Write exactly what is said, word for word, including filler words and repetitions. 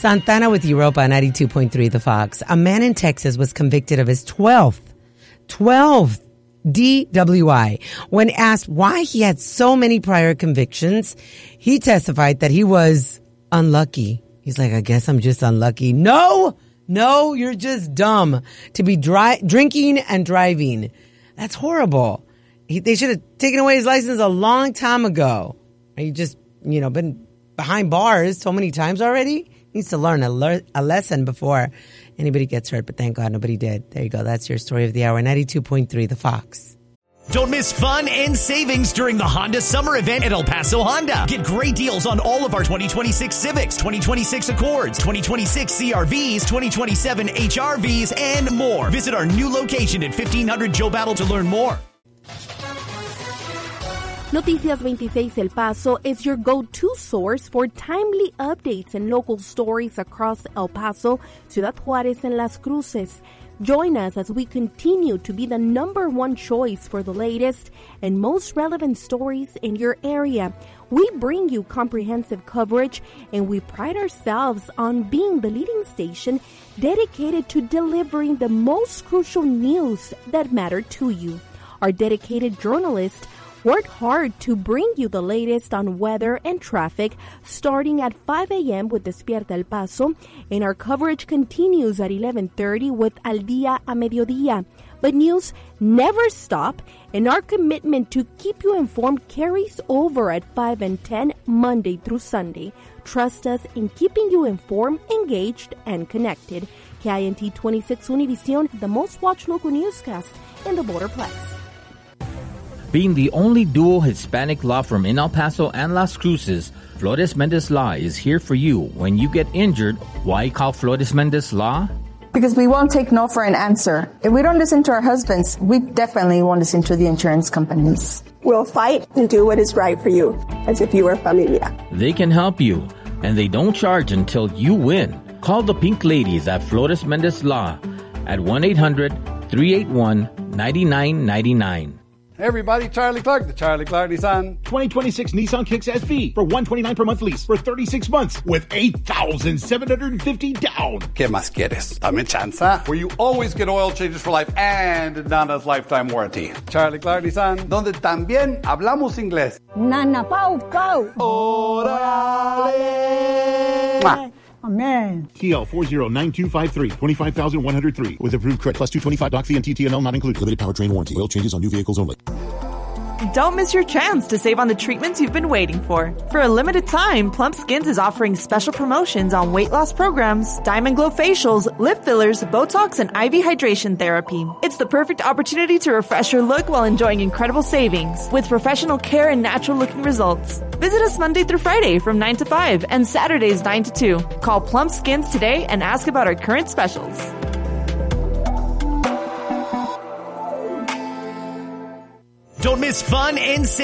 Santana with Europa, ninety-two point three The Fox. A man in Texas was convicted of his twelfth, twelfth D W I. When asked why he had so many prior convictions, he testified that he was unlucky. He's like, I guess I'm just unlucky. No, no, you're just dumb to be dry, drinking and driving. That's horrible. He, they should have taken away his license a long time ago. He just, you know, been behind bars so many times already. He needs to learn a, le- a lesson before anybody gets hurt, but thank God nobody did. There you go. That's your story of the hour. ninety-two point three The Fox. Don't miss fun and savings during the Honda Summer Event at El Paso Honda. Get great deals on all of our twenty twenty-six Civics, twenty twenty-six Accords, twenty twenty-six C R Vs, twenty twenty-seven H R Vs, and more. Visit our new location at fifteen hundred Joe Battle to learn more. Noticias twenty-seis El Paso is your go-to source for timely updates and local stories across El Paso, Ciudad Juárez, and Las Cruces. Join us as we continue to be the number one choice for the latest and most relevant stories in your area. We bring you comprehensive coverage, and we pride ourselves on being the leading station dedicated to delivering the most crucial news that matter to you. Our dedicated journalists work hard to bring you the latest on weather and traffic, starting at five a.m. with Despierta El Paso, and our coverage continues at eleven thirty with Al Día a Mediodía. But news never stop, and our commitment to keep you informed carries over at five and ten, Monday through Sunday. Trust us in keeping you informed, engaged, and connected. K I N T twenty-six Univision, the most watched local newscast in the Borderplex. Being the only dual Hispanic law firm in El Paso and Las Cruces, Flores Mendez Law is here for you. When you get injured, why call Flores Mendez Law? Because we won't take no for an answer. If we don't listen to our husbands, we definitely won't listen to the insurance companies. We'll fight and do what is right for you, as if you were familia. They can help you, and they don't charge until you win. Call the Pink Ladies at Flores Mendez Law at one eight hundred, three eight one, nine nine nine nine. Hey everybody, Charlie Clark, the Charlie Clark Nissan. twenty twenty-six Nissan Kicks S V for one hundred twenty-nine dollars per month lease for thirty-six months with eight thousand seven hundred fifty dollars down. ¿Qué más quieres? Dame chanza. Where you always get oil changes for life and Nana's lifetime warranty. Charlie Clark Nissan, donde también hablamos inglés. Nana Pau Pau. Orale. Mwah. Amen. T L four zero nine two five three, twenty-five thousand one hundred three with approved credit plus two twenty-five doc fee and T T N L not included. Limited powertrain warranty. Oil changes on new vehicles only. Don't miss your chance to save on the treatments you've been waiting for. For a limited time, Plump Skins is offering special promotions on weight loss programs, Diamond Glow facials, lip fillers, Botox, and I V hydration therapy. It's the perfect opportunity to refresh your look while enjoying incredible savings with professional care and natural-looking results. Visit us Monday through Friday from nine to five and Saturdays nine to two. Call Plump Skins today and ask about our current specials. Don't miss fun and